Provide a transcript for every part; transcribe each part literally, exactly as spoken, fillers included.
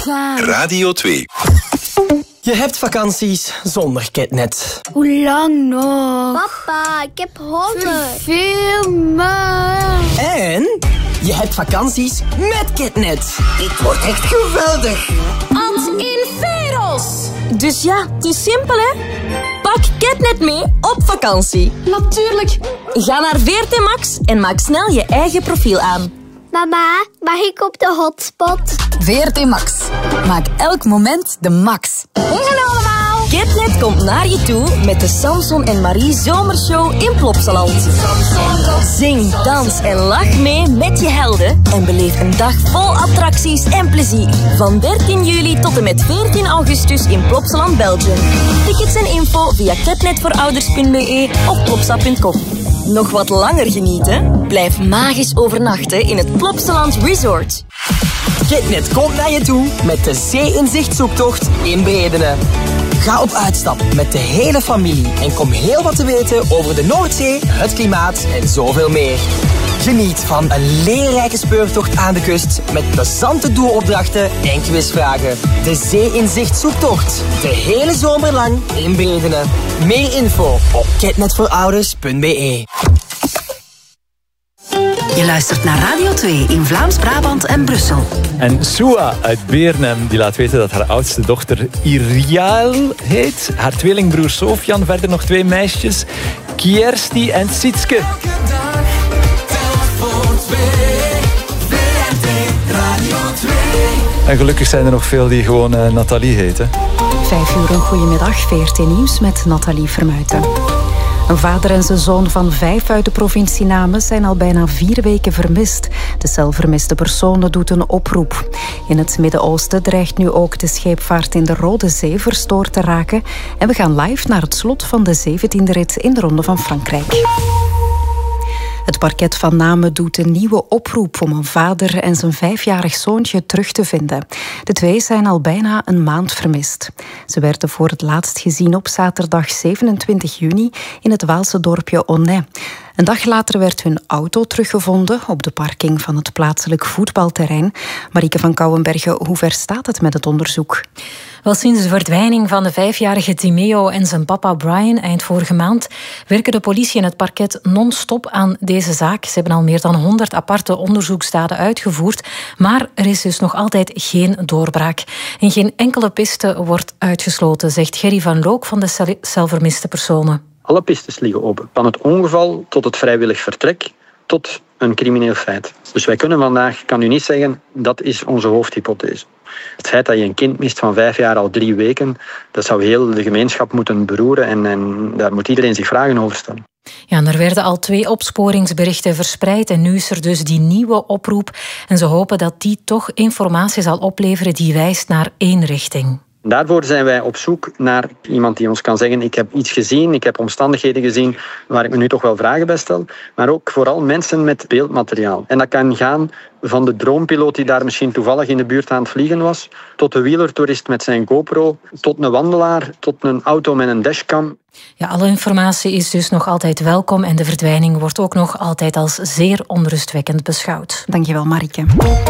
gaan. Radio twee. Je hebt vakanties zonder Ketnet. Hoe lang nog? Papa, ik heb honger. Veel maar. En je hebt vakanties met Ketnet. Dit wordt echt geweldig. Als in Veros. Dus ja, het is simpel, hè? Pak Ketnet mee op vakantie. Natuurlijk. Ga naar V R T Max en maak snel je eigen profiel aan. Mama, mag ik op de hotspot? V R T Max. Maak elk moment de max. Bonjour allemaal. Ketnet komt naar je toe met de Samson en Marie Zomershow in Plopsaland. Zing, dans en lach mee met je helden en beleef een dag vol attracties en plezier. Van dertien juli tot en met veertien augustus in Plopsaland, Belgium. Tickets en info via ketnetvoorouders punt b e of plopsa punt com. Nog wat langer genieten? Blijf magisch overnachten in het Plopsaland Resort. Ketnet komt naar je toe met de Zee-inzicht-zoektocht in Bredene. Ga op uitstap met de hele familie en kom heel wat te weten over de Noordzee, het klimaat en zoveel meer. Geniet van een leerrijke speurtocht aan de kust met plezante doelopdrachten en quizvragen. De Zee-inzicht-zoektocht. De hele zomer lang in Bredene. Meer info op ketnetvoorouders punt b e. Je luistert naar Radio twee in Vlaams-Brabant en Brussel. En Sua uit Beernem die laat weten dat haar oudste dochter Iriael heet. Haar tweelingbroer Sofian, verder nog twee meisjes, Kjersti en Sitske. En gelukkig zijn er nog veel die gewoon uh, Nathalie heten. Vijf uur, een goedemiddag, V R T Nieuws met Nathalie Vermuiten. Een vader en zijn zoon van vijf uit de provincie Namen zijn al bijna vier weken vermist. De cel vermiste personen doet een oproep. In het Midden-Oosten dreigt nu ook de scheepvaart in de Rode Zee verstoord te raken. En we gaan live naar het slot van de zeventiende rit in de Ronde van Frankrijk. Het parket van Namen doet een nieuwe oproep om een vader en zijn vijfjarig zoontje terug te vinden. De twee zijn al bijna een maand vermist. Ze werden voor het laatst gezien op zaterdag zevenentwintig juni in het Waalse dorpje Onnay. Een dag later werd hun auto teruggevonden op de parking van het plaatselijk voetbalterrein. Marieke van Kouwenbergen, hoe ver staat het met het onderzoek? Wel, sinds de verdwijning van de vijfjarige Timeo en zijn papa Brian eind vorige maand werken de politie en het parket non-stop aan deze zaak. Ze hebben al meer dan honderd aparte onderzoeksdaden uitgevoerd, maar er is dus nog altijd geen doorbraak. En geen enkele piste wordt uitgesloten, zegt Gerry van Look van de cel vermiste personen. Alle pistes liggen open. Van het ongeval tot het vrijwillig vertrek tot een crimineel feit. Dus wij kunnen vandaag, kan u niet zeggen, dat is onze hoofdhypothese. Het feit dat je een kind mist van vijf jaar al drie weken, dat zou heel de gemeenschap moeten beroeren en, en daar moet iedereen zich vragen over stellen. Ja, en er werden al twee opsporingsberichten verspreid en nu is er dus die nieuwe oproep. En ze hopen dat die toch informatie zal opleveren die wijst naar één richting. Daarvoor zijn wij op zoek naar iemand die ons kan zeggen, ik heb iets gezien, ik heb omstandigheden gezien waar ik me nu toch wel vragen bij stel, maar ook vooral mensen met beeldmateriaal. En dat kan gaan van de droompiloot die daar misschien toevallig in de buurt aan het vliegen was, tot de wielertoerist met zijn GoPro, tot een wandelaar, tot een auto met een dashcam. Ja, alle informatie is dus nog altijd welkom en de verdwijning wordt ook nog altijd als zeer onrustwekkend beschouwd. Dankjewel, Marieke.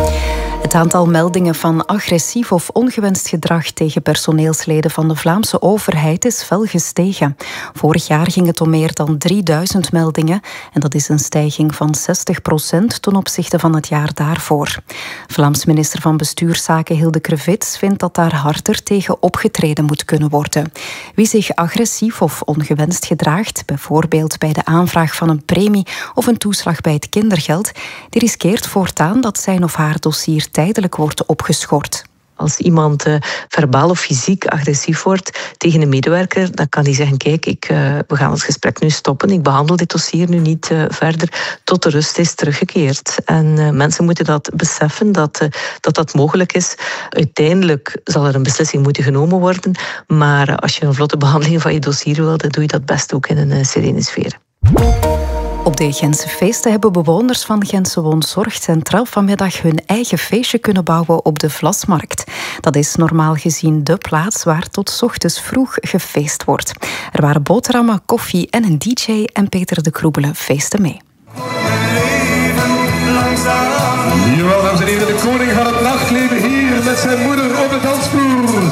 Het aantal meldingen van agressief of ongewenst gedrag tegen personeelsleden van de Vlaamse overheid is fel gestegen. Vorig jaar ging het om meer dan drieduizend meldingen en dat is een stijging van zestig procent ten opzichte van het jaar daarvoor. Vlaams minister van Bestuurszaken Hilde Krevits vindt dat daar harder tegen opgetreden moet kunnen worden. Wie zich agressief of ongewenst gedraagt, bijvoorbeeld bij de aanvraag van een premie of een toeslag bij het kindergeld, die riskeert voortaan dat zijn of haar dossier tijdelijk wordt opgeschort. Als iemand uh, verbaal of fysiek agressief wordt tegen een medewerker, dan kan hij zeggen, kijk, ik, uh, we gaan het gesprek nu stoppen. Ik behandel dit dossier nu niet uh, verder tot de rust is teruggekeerd. En uh, mensen moeten dat beseffen, dat, uh, dat dat mogelijk is. Uiteindelijk zal er een beslissing moeten genomen worden, maar uh, als je een vlotte behandeling van je dossier wil, dan doe je dat best ook in een uh, serene sfeer. Op de Gentse feesten hebben bewoners van Gentse Woonzorg Centraal vanmiddag hun eigen feestje kunnen bouwen op de Vlasmarkt. Dat is normaal gezien de plaats waar tot 's ochtends vroeg gefeest wordt. Er waren boterhammen, koffie en een D J en Peter de Kroebelen feesten mee. Jawel, dames en heren, de koning van het nachtleven hier met zijn moeder op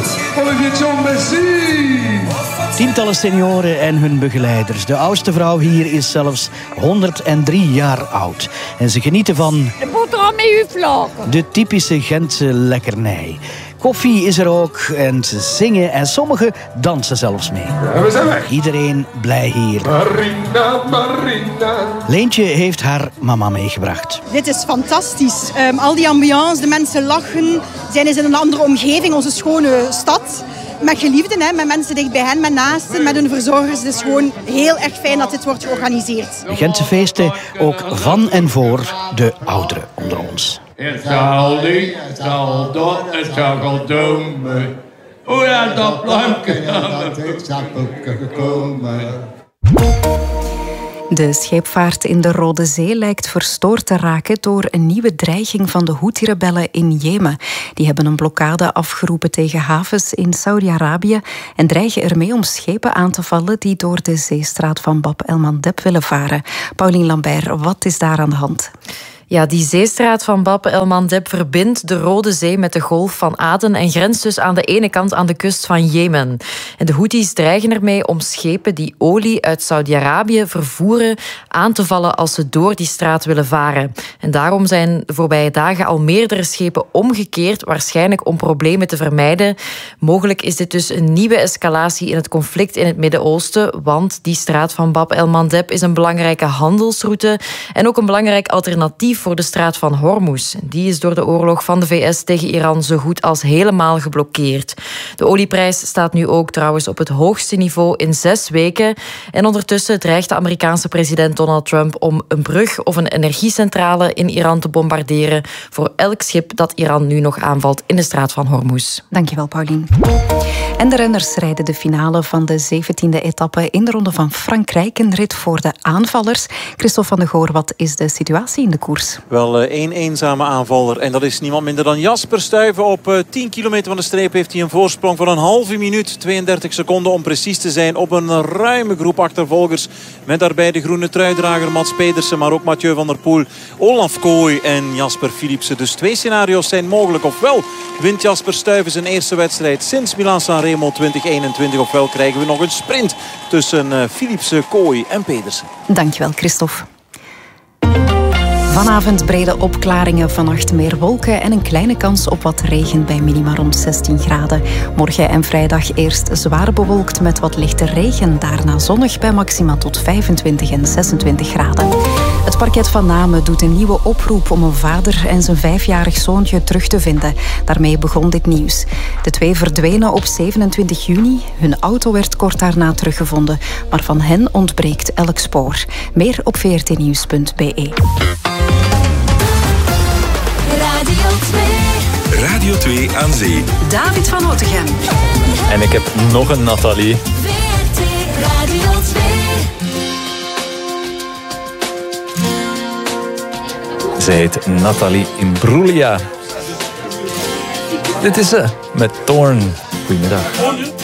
Olivier John, merci. Tientallen senioren en hun begeleiders. De oudste vrouw hier is zelfs honderddrie jaar oud. En ze genieten van de boterham met uw vlaken. De typische Gentse lekkernij. Koffie is er ook en ze zingen en sommigen dansen zelfs mee. Ja, we zijn weg. Iedereen blij hier. Marina, Marina. Leentje heeft haar mama meegebracht. Dit is fantastisch. Um, al die ambiance, de mensen lachen. Zijn eens in een andere omgeving, onze schone stad. Met geliefden, hè, met mensen dicht bij hen, met naasten, met hun verzorgers. Het is gewoon heel erg fijn dat dit wordt georganiseerd. De Gentse feesten ook van en voor de ouderen onder ons. Het zal niet, het zal dat, het zal doen. Hoe ja, dat plankje aan de gekomen. De scheepvaart in de Rode Zee lijkt verstoord te raken door een nieuwe dreiging van de Houthi-rebellen in Jemen. Die hebben een blokkade afgeroepen tegen havens in Saudi-Arabië en dreigen ermee om schepen aan te vallen die door de zeestraat van Bab el-Mandeb willen varen. Paulien Lambert, wat is daar aan de hand? Ja, die zeestraat van Bab el-Mandeb verbindt de Rode Zee met de Golf van Aden en grenst dus aan de ene kant aan de kust van Jemen. En de Houthis dreigen ermee om schepen die olie uit Saudi-Arabië vervoeren aan te vallen als ze door die straat willen varen. En daarom zijn de voorbije dagen al meerdere schepen omgekeerd, waarschijnlijk om problemen te vermijden. Mogelijk is dit dus een nieuwe escalatie in het conflict in het Midden-Oosten, want die straat van Bab el-Mandeb is een belangrijke handelsroute en ook een belangrijk alternatief voor de straat van Hormuz. Die is door de oorlog van de V S tegen Iran zo goed als helemaal geblokkeerd. De olieprijs staat nu ook trouwens op het hoogste niveau in zes weken. En ondertussen dreigt de Amerikaanse president Donald Trump om een brug of een energiecentrale in Iran te bombarderen voor elk schip dat Iran nu nog aanvalt in de straat van Hormuz. Dankjewel, Paulien. En de renners rijden de finale van de zeventiende etappe in de Ronde van Frankrijk. Een rit voor de aanvallers. Christophe van de Goor, wat is de situatie in de koers? Wel één eenzame aanvaller en dat is niemand minder dan Jasper Stuyven. Op tien kilometer van de streep heeft hij een voorsprong van een halve minuut, tweeëndertig seconden om precies te zijn, op een ruime groep achtervolgers. Met daarbij de groene truidrager Mats Pedersen, maar ook Mathieu van der Poel, Olaf Kooi en Jasper Philipsen. Dus twee scenario's zijn mogelijk. Ofwel wint Jasper Stuyven zijn eerste wedstrijd sinds Milaan-San Remo twintig eenentwintig, ofwel krijgen we nog een sprint tussen Philipsen, Kooi en Pedersen. Dankjewel, Christophe. Vanavond brede opklaringen, vannacht meer wolken en een kleine kans op wat regen bij minima rond zestien graden. Morgen en vrijdag eerst zwaar bewolkt met wat lichte regen, daarna zonnig bij maxima tot vijfentwintig en zesentwintig graden. Het parket van Namen doet een nieuwe oproep om een vader en zijn vijfjarig zoontje terug te vinden. Daarmee begon dit nieuws. De twee verdwenen op zevenentwintig juni. Hun auto werd kort daarna teruggevonden, maar van hen ontbreekt elk spoor. Meer op v r t nieuws punt b e. Radio twee. Radio twee aan zee. David van Otegem. En ik heb nog een Nathalie. V R T Radio twee. Zij heet Nathalie Imbruglia. Dit is ze met Thorn. Goedemiddag.